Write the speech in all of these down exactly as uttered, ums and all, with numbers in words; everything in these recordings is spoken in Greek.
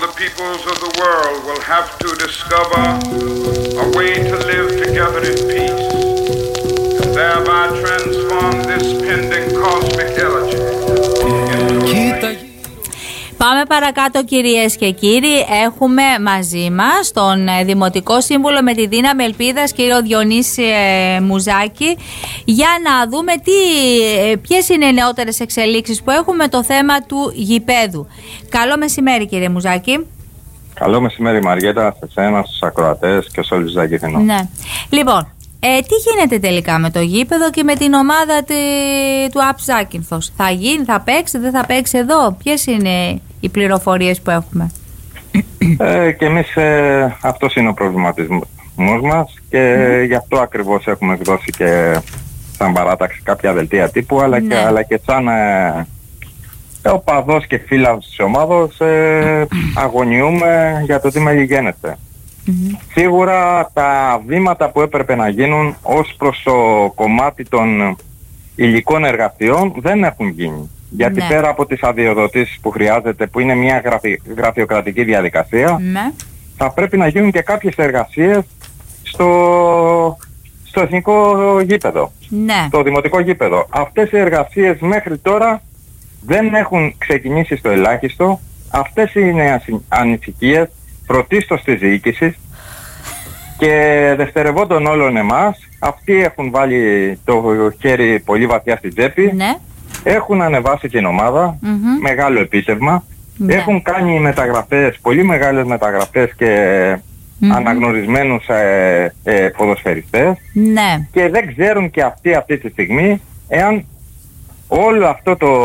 the peoples of the world will have to discover a way to live together in peace and thereby transform this pending cosmic elegy into... Πάμε παρακάτω, κυρίες και κύριοι. Έχουμε μαζί μας τον Δημοτικό Σύμβουλο με τη Δύναμη Ελπίδας, κύριο Διονύση Μουζάκη, για να δούμε τι, ποιες είναι οι νεότερες εξελίξεις που έχουμε το θέμα του γηπέδου. Καλό μεσημέρι, κύριε Μουζάκη. Καλό μεσημέρι, Μαριέτα, σε εσένα, στους ακροατές και σε όλους τους Ζακηθινούς. Ναι. Λοιπόν, Ε, τι γίνεται τελικά με το γήπεδο και με την ομάδα τη, του ΑΠΣ Ζάκυνθος? Θα γίνει, θα παίξει, δεν θα παίξει εδώ? Ποιες είναι οι πληροφορίες που έχουμε? Ε, και εμείς ε, αυτός είναι ο προβληματισμός μας και mm. γι' αυτό ακριβώς έχουμε εκδώσει και σαν παράταξη κάποια δελτία τύπου, αλλά, mm. και, αλλά και σαν ε, οπαδός και φίλος της ομάδος ε, αγωνιούμε για το τι μελιγένεται. Mm-hmm. Σίγουρα τα βήματα που έπρεπε να γίνουν ως προς το κομμάτι των υλικών εργασιών δεν έχουν γίνει. Γιατί ναι. πέρα από τις αδειοδοτήσεις που χρειάζεται, που είναι μια γραφει... γραφειοκρατική διαδικασία, ναι. θα πρέπει να γίνουν και κάποιες εργασίες στο, στο εθνικό γήπεδο, ναι. στο δημοτικό γήπεδο. Αυτές οι εργασίες μέχρι τώρα δεν έχουν ξεκινήσει στο ελάχιστο. Αυτές είναι ανησυχίες πρωτίστως της διοίκησης και δευτερευόντων όλων εμάς. Αυτοί έχουν βάλει το χέρι πολύ βαθιά στην τσέπη, ναι. έχουν ανεβάσει την ομάδα, mm-hmm. μεγάλο επίτευγμα, ναι. έχουν κάνει μεταγραφές, πολύ μεγάλες μεταγραφές και mm-hmm. αναγνωρισμένους ε, ε, ποδοσφαιριστές, ναι. και δεν ξέρουν και αυτοί αυτή τη στιγμή εάν όλο αυτό το,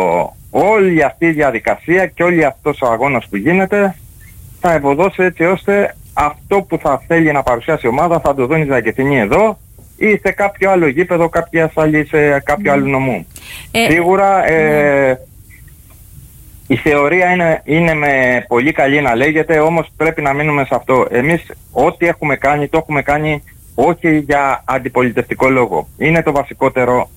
όλη αυτή η διαδικασία και όλη αυτός ο αγώνας που γίνεται θα ευωδώσει έτσι ώστε αυτό που θα θέλει να παρουσιάσει η ομάδα θα το δουν οι Ζακηθινοί εδώ ή σε κάποιο άλλο γήπεδο, κάποια άλλη, σε κάποιο mm. άλλο νομού. Ε, Σίγουρα ε, mm. η θεωρία είναι, είναι με πολύ καλή να λέγεται, όμως πρέπει να μείνουμε σε αυτό. Εμείς ό,τι έχουμε κάνει, το έχουμε κάνει όχι για αντιπολιτευτικό λόγο. Είναι το βασικότερο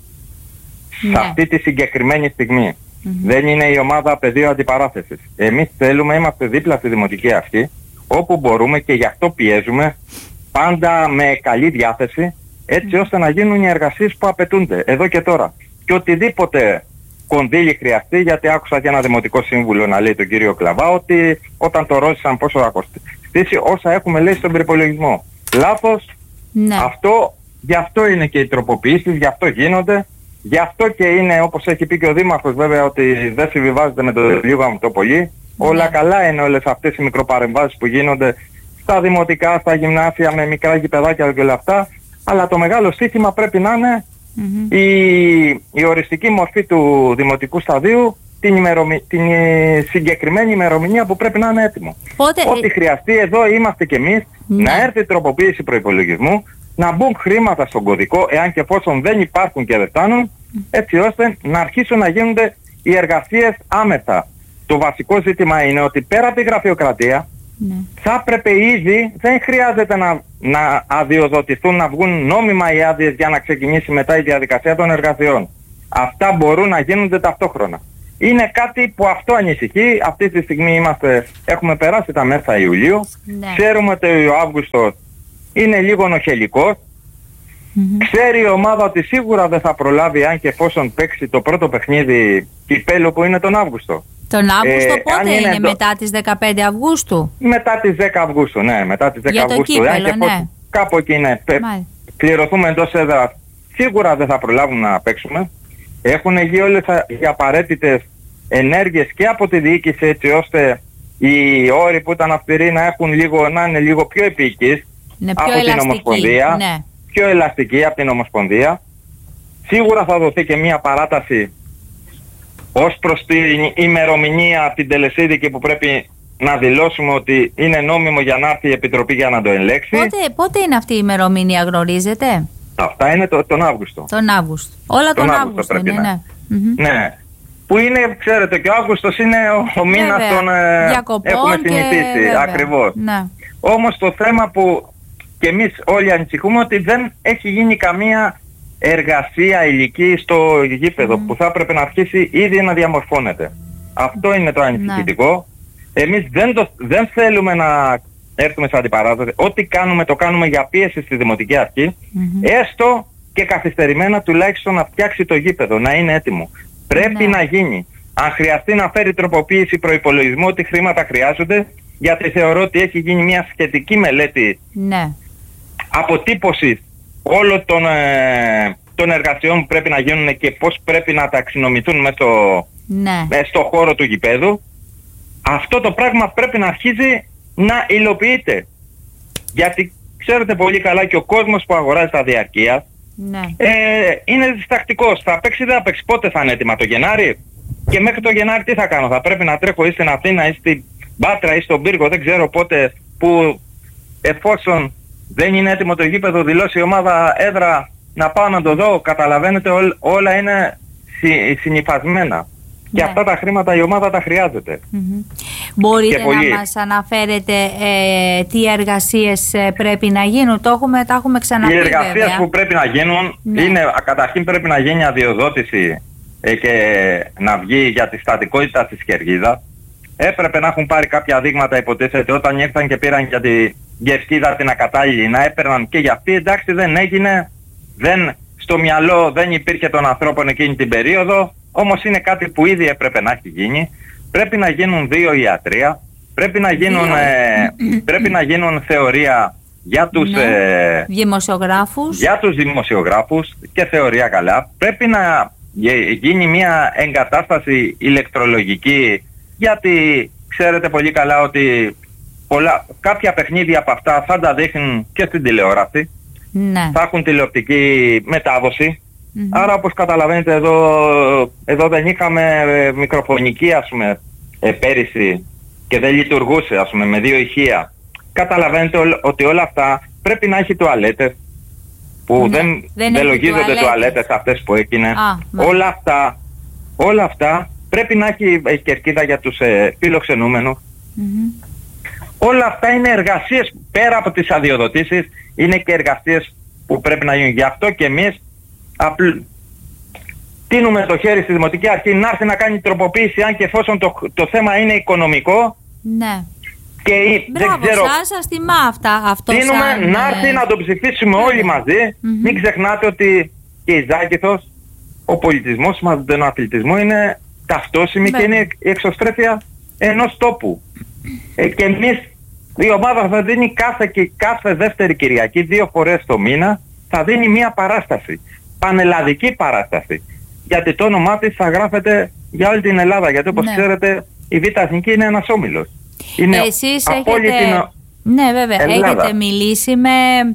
mm. σε αυτή τη συγκεκριμένη στιγμή. Mm-hmm. Δεν είναι η ομάδα πεδίο αντιπαράθεσης. Εμείς θέλουμε, είμαστε δίπλα στη δημοτική αυτή, όπου μπορούμε και γι' αυτό πιέζουμε, πάντα με καλή διάθεση, έτσι ώστε να γίνουν οι εργασίες που απαιτούνται εδώ και τώρα. Και οτιδήποτε κονδύλι χρειαστεί, γιατί άκουσα και ένα δημοτικό σύμβουλο να λέει τον κύριο Κλαβά, ότι όταν το ρώτησαν πόσο θα κοστίσει, όσα έχουμε λέει στον προϋπολογισμό. Λάθος. Ναι. Αυτό, γι' αυτό είναι και οι τροποποιήσεις, γι' αυτό γίνονται. Γι' αυτό και είναι, όπως έχει πει και ο Δήμαρχος βέβαια, ότι δεν συμβιβάζεται με το λίγο με το πολύ. Yeah. Όλα καλά είναι όλες αυτές οι μικροπαρεμβάσεις που γίνονται στα δημοτικά, στα γυμνάσια, με μικρά γηπεδάκια και όλα αυτά. Αλλά το μεγάλο στοίχημα πρέπει να είναι mm-hmm. η, η οριστική μορφή του δημοτικού σταδίου, την, ημερομη, την συγκεκριμένη ημερομηνία που πρέπει να είναι έτοιμο. Πότε... Ό,τι χρειαστεί, εδώ είμαστε κι εμείς, yeah. να έρθει η τροποποίηση προϋπολογισμού, να μπουν χρήματα στον κωδικό, εάν και εφόσον δεν υπάρχουν και δεν φτάνουν, έτσι ώστε να αρχίσουν να γίνονται οι εργασίες άμεσα. Το βασικό ζήτημα είναι ότι πέρα από τη γραφειοκρατία, ναι. θα έπρεπε ήδη, δεν χρειάζεται να, να αδειοδοτηθούν, να βγουν νόμιμα οι άδειες για να ξεκινήσει μετά η διαδικασία των εργασιών. Αυτά μπορούν να γίνονται ταυτόχρονα. Είναι κάτι που αυτό ανησυχεί. Αυτή τη στιγμή είμαστε, έχουμε περάσει τα μέσα Ιουλίου, ναι. ξέρουμε ότι ο Αύγουστος είναι λίγο νοχελικός. Mm-hmm. Ξέρει η ομάδα ότι σίγουρα δεν θα προλάβει αν και εφόσον παίξει το πρώτο παιχνίδι κυπέλλου που είναι τον Αύγουστο. Τον Αύγουστο ε, πότε είναι, είναι το... μετά τις δεκαπέντε Αυγούστου? Μετά τις δέκα Αυγούστου, ναι, μετά τις δέκα για Αυγούστου. Το κύπελλο, ναι. Πώς, κάπου εκεί είναι. Πληρωθούμε εντός έδρας. Σίγουρα δεν θα προλάβουμε να παίξουμε. Έχουν γίνει όλες οι απαραίτητες ενέργειες και από τη διοίκηση έτσι ώστε οι όροι που ήταν αυστηροί να, έχουν λίγο, να είναι λίγο πιο επίκης από ελαστική, την Ομοσπονδία. Ναι. Πιο ελαστική από την Ομοσπονδία. Σίγουρα θα δοθεί και μια παράταση ως προς την ημερομηνία την τελεσίδικη που πρέπει να δηλώσουμε ότι είναι νόμιμο για να έρθει η Επιτροπή για να το ελέγξει. Πότε, πότε είναι αυτή η ημερομηνία, γνωρίζετε? Αυτά είναι το, τον Αύγουστο. Τον Αύγουστο. Όλα τον, τον Αύγουστο, Αύγουστο είναι, ναι. Mm-hmm. Ναι. Που είναι, ξέρετε, και ο Αύγουστος είναι ο, ο μήνας των ε, έχουμε συνηθίσει. Ακριβώς. Ναι. Όμως το θέμα που και εμείς όλοι ανησυχούμε ότι δεν έχει γίνει καμία εργασία υλική στο γήπεδο mm. που θα έπρεπε να αρχίσει ήδη να διαμορφώνεται. Αυτό είναι το ανησυχητικό. Ναι. Εμείς δεν, το, δεν θέλουμε να έρθουμε σε αντιπαράθεση. Ό,τι κάνουμε το κάνουμε για πίεση στη Δημοτική Αρχή, mm-hmm. έστω και καθυστερημένα τουλάχιστον να φτιάξει το γήπεδο, να είναι έτοιμο. Πρέπει ναι. να γίνει. Αν χρειαστεί να φέρει τροποποίηση προϋπολογισμού, ότι χρήματα χρειάζονται, γιατί θεωρώ ότι έχει γίνει μια σχετική μελέτη ναι. αποτύπωσης όλων των, ε, των εργασιών που πρέπει να γίνουν και πώς πρέπει να ταξινομηθούν μέσα στο, ναι. μέσα στο χώρο του γηπέδου. Αυτό το πράγμα πρέπει να αρχίζει να υλοποιείται. Γιατί ξέρετε πολύ καλά και ο κόσμος που αγοράζει τα διαρκεία ναι. ε, είναι διστακτικός. Θα παίξει, δεν θα παίξει. Πότε θα είναι έτοιμα, το Γενάρη? Και μέχρι το Γενάρη τι θα κάνω? Θα πρέπει να τρέχω ή στην Αθήνα ή στην Πάτρα ή στον Πύργο, δεν ξέρω πότε, που εφόσον δεν είναι έτοιμο το γήπεδο, δηλώσει η ομάδα έδρα, να πάω να το δω. Καταλαβαίνετε, ό, όλα είναι συ, συνυφασμένα. Ναι. Και αυτά τα χρήματα η ομάδα τα χρειάζεται. Mm-hmm. Μπορείτε να πολύ. μας αναφέρετε ε, τι εργασίες ε, πρέπει να γίνουν? Το έχουμε, τα έχουμε ξαναπεί. Οι εργασίες βέβαια. που πρέπει να γίνουν ναι. είναι, καταρχήν πρέπει να γίνει αδειοδότηση ε, και να βγει για τη στατικότητα της κερκίδας. Έπρεπε να έχουν πάρει κάποια δείγματα, υποτίθεται, όταν ήρθαν και πήραν για τη κερκίδα την ακατάλληλη, να έπαιρναν και για αυτή. Εντάξει, δεν έγινε, δεν, στο μυαλό δεν υπήρχε των ανθρώπων εκείνη την περίοδο, όμως είναι κάτι που ήδη έπρεπε να έχει γίνει. Πρέπει να γίνουν δύο ιατρία, πρέπει να γίνουν, ε, πρέπει να γίνουν θεωρία για τους, ναι. ε, δημοσιογράφους. για τους δημοσιογράφους και θεωρία καλά. Πρέπει να γίνει μια εγκατάσταση ηλεκτρολογική, γιατί ξέρετε πολύ καλά ότι πολλά, κάποια παιχνίδια από αυτά θα τα δείχνουν και στην τηλεόραση. Ναι. Θα έχουν τηλεοπτική μετάδοση. Mm-hmm. Άρα όπως καταλαβαίνετε εδώ, εδώ δεν είχαμε μικροφωνική ας πούμε ε, πέρυσι και δεν λειτουργούσε ας πούμε με δύο ηχεία. Καταλαβαίνετε ότι όλα αυτά πρέπει να έχει τουαλέτες που ναι. δεν, δεν, δεν λογίζονται τουαλέτες. τουαλέτες αυτές που έγινε. Ah, όλα, αυτά, όλα αυτά πρέπει να έχει κερκίδα για τους ε, φιλοξενούμενους. Mm-hmm. Όλα αυτά είναι εργασίες πέρα από τις αδειοδοτήσεις, είναι και εργασίες που πρέπει να γίνουν. Γι' αυτό και εμείς απλ... τίνουμε το χέρι στη Δημοτική Αρχή να έρθει να κάνει τροποποίηση, αν και εφόσον το, το θέμα είναι οικονομικό. Ναι. Και μπράβο, δεν ξέρω, σας, σας τιμά αυτά, αυτό τίνουμε σαν... να έρθει να το ψηφίσουμε ναι. όλοι μαζί. Mm-hmm. Μην ξεχνάτε ότι και η Ζάκηθος, ο πολιτισμός μας, τον αθλητισμό είναι ταυτόσιμη και είναι η εξωστρέφεια ενός τόπου. Ε, και εμείς, η ομάδα θα δίνει κάθε, και κάθε δεύτερη Κυριακή, δύο φορές το μήνα, θα δίνει μία παράσταση. Πανελλαδική παράσταση. Γιατί το όνομά της θα γράφεται για όλη την Ελλάδα. Γιατί όπως ναι. ξέρετε η Β' Εθνική είναι ένας όμιλος. Είναι εσείς έχετε... Την... Ναι βέβαια, Ελλάδα. Έχετε μιλήσει με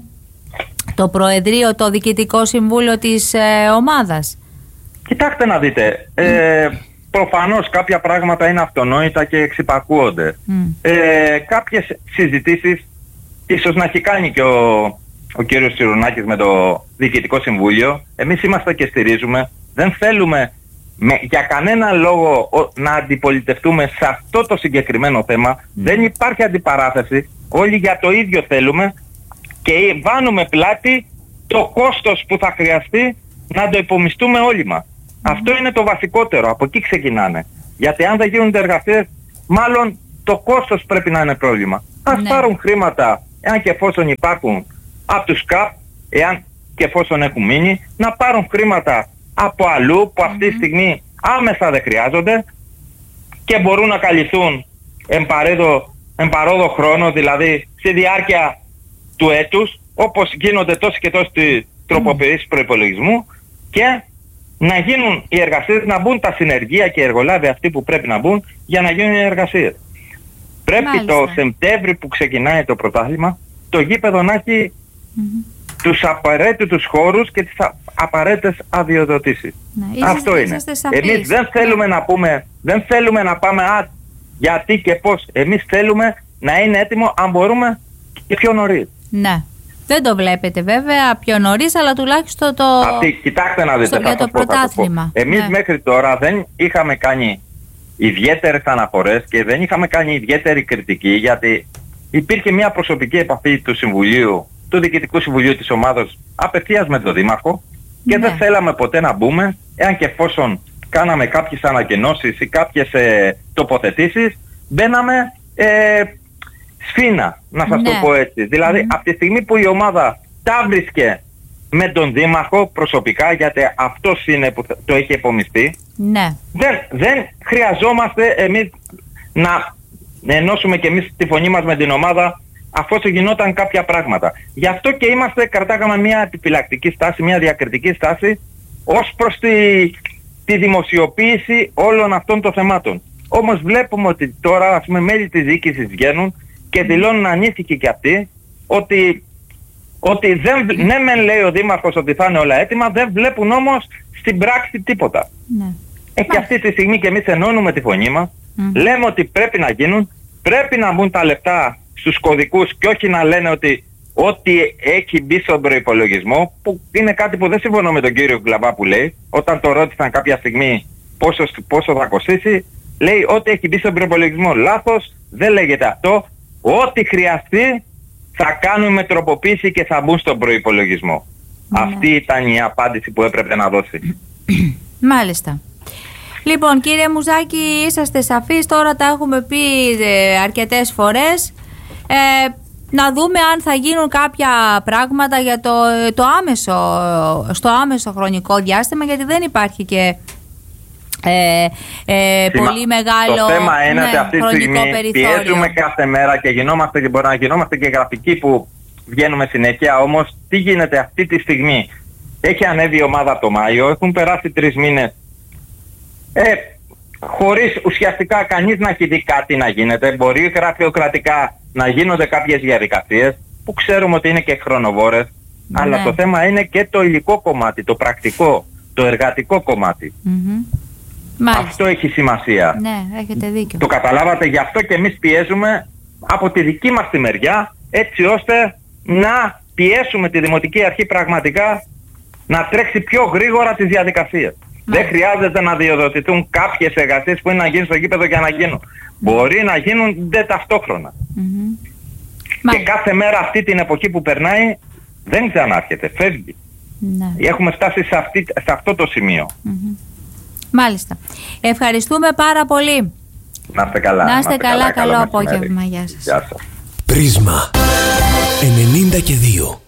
το Προεδρείο, το Διοικητικό Συμβούλιο της ε, ομάδας? Κοιτάξτε να δείτε. Ε, προφανώς κάποια πράγματα είναι αυτονόητα και εξυπακούονται. Mm. Ε, κάποιες συζητήσεις ίσως να έχει κάνει και ο, ο κύριος Τσιρουνάκης με το Διοικητικό Συμβούλιο. Εμείς είμαστε και στηρίζουμε. Δεν θέλουμε με, για κανένα λόγο ο, να αντιπολιτευτούμε σε αυτό το συγκεκριμένο θέμα. Mm. Δεν υπάρχει αντιπαράθεση. Όλοι για το ίδιο θέλουμε και βάνουμε πλάτη το κόστος που θα χρειαστεί να το υπομισθούμε όλοι μας. Mm. Αυτό είναι το βασικότερο. Από εκεί ξεκινάνε. Γιατί αν δεν γίνονται εργασίες, μάλλον το κόστος πρέπει να είναι πρόβλημα. Ας ναι. πάρουν χρήματα, εάν και εφόσον υπάρχουν, από τους ΚΑΠ, εάν και εφόσον έχουν μείνει, να πάρουν χρήματα από αλλού που αυτή τη mm-hmm. στιγμή άμεσα δεν χρειάζονται και μπορούν να καλυφθούν εν παρόδο χρόνο, δηλαδή στη διάρκεια του έτους, όπως γίνονται τόσοι και τόσοι τροποποιήσεις mm. προϋπολογισμού, και να γίνουν οι εργασίες, να μπουν τα συνεργεία και οι εργολάβοι αυτοί που πρέπει να μπουν για να γίνουν οι εργασίες. Πρέπει Μάλιστα. το Σεπτέμβρη που ξεκινάει το πρωτάθλημα, το γήπεδο να έχει mm-hmm. τους απαραίτητους χώρους και τις απαραίτητες αδειοδοτήσεις. Ναι, αυτό είναι. Εμείς δεν θέλουμε να πούμε, δεν θέλουμε να πάμε α, γιατί και πώς. Εμείς θέλουμε να είναι έτοιμο, αν μπορούμε, και πιο νωρίς. Ναι. Δεν το βλέπετε βέβαια πιο νωρίς, αλλά τουλάχιστον το... Αυτή, κοιτάξτε να δείτε, στο, το πρωτάθλημα. Εμείς ναι. μέχρι τώρα δεν είχαμε κάνει ιδιαίτερες αναφορές και δεν είχαμε κάνει ιδιαίτερη κριτική, γιατί υπήρχε μια προσωπική επαφή του Συμβουλίου, του Διοικητικού Συμβουλίου της ομάδας, απευθείας με τον Δήμαρχο, και ναι. δεν θέλαμε ποτέ να μπούμε, εάν και εφόσον κάναμε κάποιες ανακοινώσεις ή κάποιες ε, τοποθετήσεις, μπαίναμε ε, σφήνα, να σας ναι. το πω έτσι. Δηλαδή mm. από τη στιγμή που η ομάδα τα βρίσκε με τον δήμαρχο προσωπικά, γιατί αυτός είναι που το έχει επομιστεί, ναι. δεν, δεν χρειαζόμαστε εμείς να ενώσουμε και εμείς τη φωνή μας με την ομάδα αφού γινόταν κάποια πράγματα. Γι' αυτό και είμαστε, κρατάγαμε μια επιφυλακτική στάση, μια διακριτική στάση ως προς τη, τη δημοσιοποίηση όλων αυτών των θεμάτων. Όμως βλέπουμε ότι τώρα, ας πούμε, μέλη της διοίκησης βγαίνουν και δηλώνουν ανήθικοι και αυτοί ότι, ότι δεν, ναι μεν λέει ο Δήμαρχος ότι θα είναι όλα έτοιμα, δεν βλέπουν όμως στην πράξη τίποτα. Ναι. Ε, και αυτή τη στιγμή και εμείς ενώνουμε τη φωνή μας, mm. λέμε ότι πρέπει να γίνουν, πρέπει να μπουν τα λεφτά στους κωδικούς και όχι να λένε ότι ό,τι έχει μπει στον προϋπολογισμό, που είναι κάτι που δεν συμφωνώ με τον κύριο Γκλαμπά που λέει, όταν το ρώτησαν κάποια στιγμή πόσο, πόσο θα κοστίσει, λέει ό,τι έχει μπει στον προϋπολογισμό. Λάθος, δεν λέγεται αυτό. Ό,τι χρειαστεί θα κάνουμε τροποποίηση και θα μπουν στον προϋπολογισμό. Ναι. Αυτή ήταν η απάντηση που έπρεπε να δώσει. Μάλιστα. Λοιπόν, κύριε Μουζάκη, είσαστε σαφείς, τώρα τα έχουμε πει ε, αρκετές φορές. Ε, να δούμε αν θα γίνουν κάποια πράγματα για το, το άμεσο, στο άμεσο χρονικό διάστημα, γιατί δεν υπάρχει και ε, ε, πολύ μεγάλο το θέμα είναι ναι, ότι αυτή τη στιγμή περιθώριο. Πιέζουμε κάθε μέρα και γινόμαστε και μπορεί να γινόμαστε και γραφικοί που βγαίνουμε συνέχεια. Όμως τι γίνεται αυτή τη στιγμή? Έχει ανέβει η ομάδα από το Μάιο, έχουν περάσει τρεις μήνες ε, χωρίς ουσιαστικά κανείς να έχει δει κάτι να γίνεται. Μπορεί γραφειοκρατικά να γίνονται κάποιες διαδικασίες που ξέρουμε ότι είναι και χρονοβόρες, ναι. αλλά το θέμα είναι και το υλικό κομμάτι, το πρακτικό, το εργατικό κομμάτι. Mm-hmm. Αυτό έχει σημασία. Ναι, έχετε δίκιο. Το καταλάβατε, γι' αυτό και εμείς πιέζουμε από τη δική μας τη μεριά, έτσι ώστε να πιέσουμε τη Δημοτική Αρχή πραγματικά να τρέξει πιο γρήγορα τις διαδικασίες. Δεν χρειάζεται να διοδοτηθούν κάποιες εργασίες που είναι να γίνουν στο γήπεδο για να γίνουν. Μπορεί να γίνονται ταυτόχρονα. Mm-hmm. Και κάθε μέρα αυτή την εποχή που περνάει δεν ξανάρχεται, φεύγει. Ναι. Έχουμε φτάσει σε, αυτή, σε αυτό το σημείο. Mm-hmm. Μάλιστα. Ευχαριστούμε πάρα πολύ. Να είστε καλά. Να είστε καλά, καλά, καλό απόγευμα. Γεια σας. Γεια σας. Πρίσμα ενενήντα και δύο.